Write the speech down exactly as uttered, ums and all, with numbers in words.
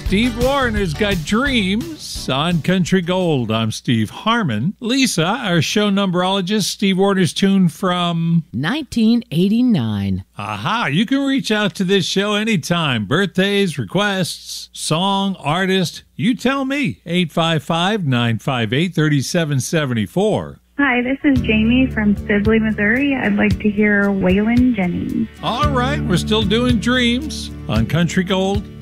Steve Warner's got Dreams on Country Gold. I'm Steve Harmon. Lisa, our show numberologist, Steve Warner's tune from nineteen eighty-nine. Aha, you can reach out to this show anytime. Birthdays, requests, song, artist. You tell me. eight five five, nine five eight, three seven seven four. Hi, this is Jamie from Sibley, Missouri. I'd like to hear Waylon Jennings. All right, we're still doing Dreams on Country Gold.